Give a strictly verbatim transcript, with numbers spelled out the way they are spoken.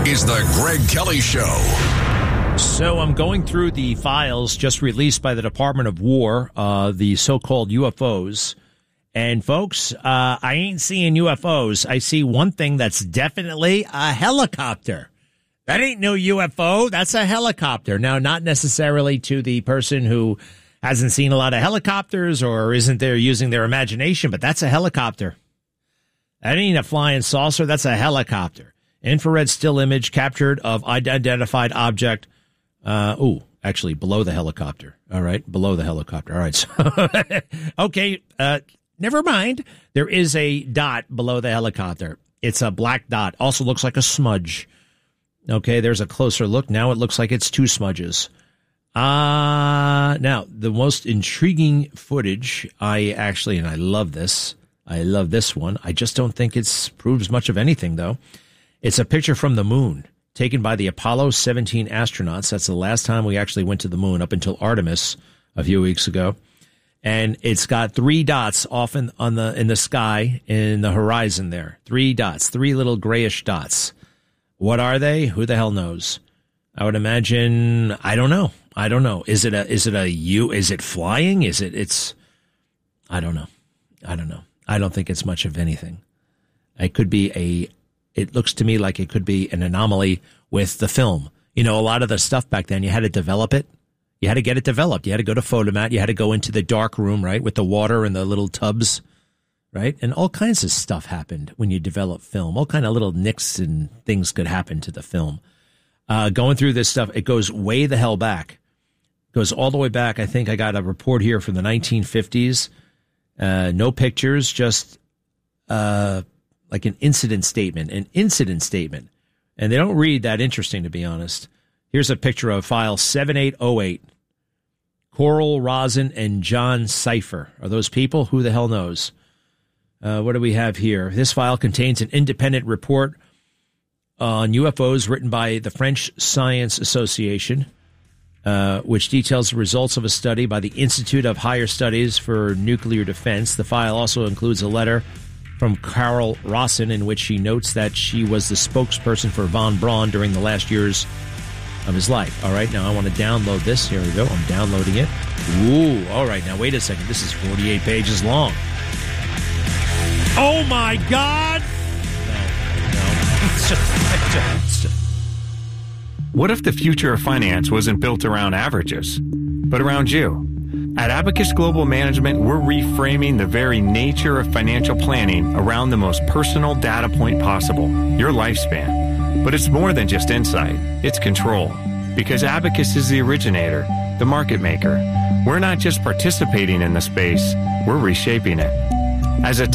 is the Greg Kelly Show. So I'm going through the files just released by the Department of War, uh, the so-called U F Os. And, folks, uh, I ain't seeing U F Os. I see one thing that's definitely a helicopter. That ain't no U F O. That's a helicopter. Now, not necessarily to the person who hasn't seen a lot of helicopters or isn't there using their imagination, but that's a helicopter. That ain't a flying saucer. That's a helicopter. Infrared still image captured of unidentified object. Uh, ooh, actually, below the helicopter. All right, below the helicopter. All right. So, okay, uh, never mind. There is a dot below the helicopter. It's a black dot. Also looks like a smudge. Okay, there's a closer look. Now it looks like it's two smudges. Uh, now, the most intriguing footage, I actually, and I love this. I love this one. I just don't think it proves much of anything, though. It's a picture from the moon taken by the Apollo seventeen astronauts. That's the last time we actually went to the moon up until Artemis a few weeks ago. And it's got three dots off in, on the, in the sky in the horizon there. Three dots, three little grayish dots. What are they? Who the hell knows? I would imagine, I don't know. I don't know. Is it a, is it a U? Is it flying? Is it, it's, I don't know. I don't know. I don't think it's much of anything. It could be a, it looks to me like it could be an anomaly with the film. You know, a lot of the stuff back then, you had to develop it. You had to get it developed. You had to go to Photomat. You had to go into the dark room, right, with the water and the little tubs, right? And all kinds of stuff happened when you develop film. All kind of little nicks and things could happen to the film. Uh, going through this stuff, it goes way the hell back. Goes all the way back. I think I got a report here from the nineteen fifties. Uh, no pictures, just uh, like an incident statement, an incident statement. And they don't read that interesting, to be honest. Here's a picture of file seven eight oh eight. Coral Rosin and John Cipher. Are those people? Who the hell knows? Uh, what do we have here? This file contains an independent report on U F Os written by the French Science Association, uh, which details the results of a study by the Institute of Higher Studies for Nuclear Defense. The file also includes a letter from Carol Rosin in which she notes that she was the spokesperson for von Braun during the last years of his life. All right, now I want to download this. Here we go. I'm downloading it. Ooh, all right. Now, wait a second. This is forty-eight pages long. Oh, my God. No, no. It's just, it's just. What if the future of finance wasn't built around averages, but around you? At Abacus Global Management, we're reframing the very nature of financial planning around the most personal data point possible, your lifespan. But it's more than just insight, it's control. Because Abacus is the originator, the market maker. We're not just participating in the space, we're reshaping it. As a